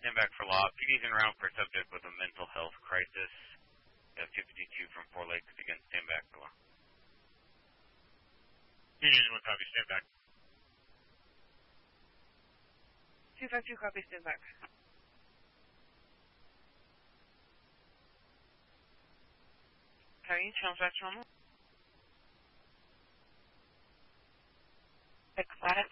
stand back for law. PD's en route for a subject with a mental health crisis. 252 from 4 Lakes, again, stand back for law. PD's 1 copy, stand back. 252 copy, stand back. Okay, channel back to normal. Ecstatic.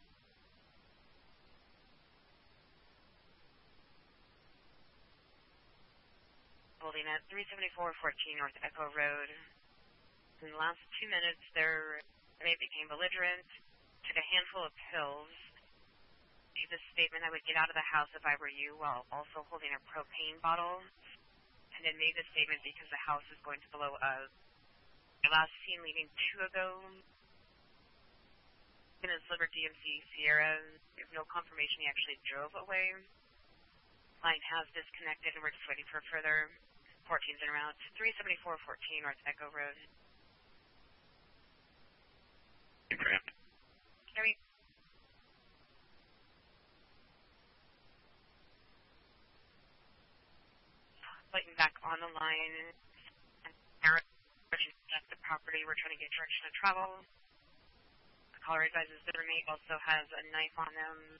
Holding at 374-14 North Echo Road. In the last 2 minutes, their inmate became belligerent, took a handful of pills, made the statement, "I would get out of the house if I were you," while also holding a propane bottle, and then made the statement, "Because the house is going to blow up." The last seen leaving 2 ago. In a Sliver DMC Sierra, there's no confirmation he actually drove away. Line has disconnected, and we're just waiting for further. 14's en route. 374-14 North Echo Road. Carry. Lighten back on the line. At the property, we're trying to get direction of travel. The caller advises the inmate also has a knife on them.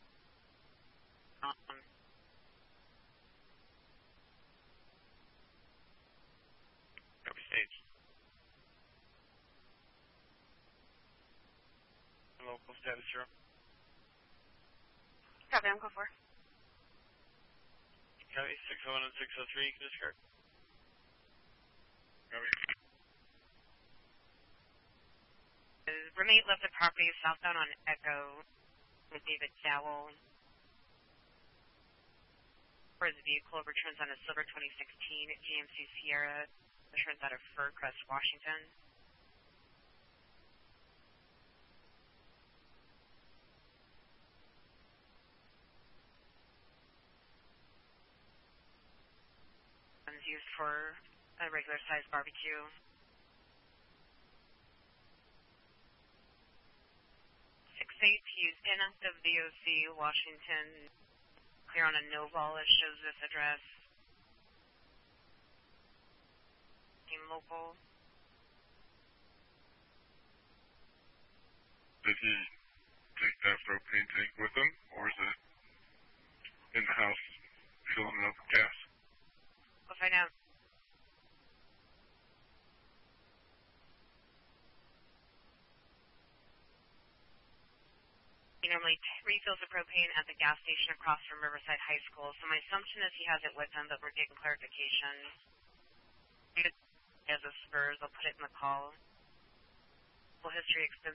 Copy stage. Local status 0. Copy, I'm go for. Copy 601 and 603, you can discard. Copy. Roommate left the property southbound on Echo with David Dowell. For his vehicle, returns on a Silver 2016 GMC Sierra, returns out of Fircrest, Washington. Funds used for a regular size barbecue. Use inactive VOC, Washington, clear on a no vol, it shows this address. Team local. Did he take that propane tank with him, or is it in the house filling it up with gas? We'll find out. He normally refills the propane at the gas station across from Riverside High School, so my assumption is he has it with him, but we're getting clarification. As a spurs, I'll put it in the call. Full history extensive.